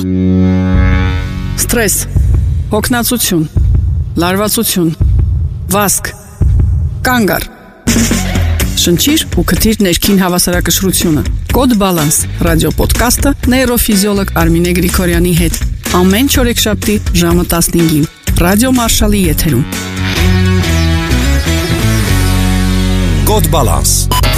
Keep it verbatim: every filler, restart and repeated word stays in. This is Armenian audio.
Ստրես, հոգնածություն, լարվածություն, վազք, կանգ առ։ Շնչիր ու քթիր ներքին հավասարակշռությունը։ Կոդ Բալանս ռադիոպոդքասթը նեյրոֆիզիոլոգ Արմինե Գրիգորյանի հետ։ Ամեն չորեքշաբթի ժամը տասնհինգին Ռադիո Մարշալի եթերում։ Կոդ Բալանս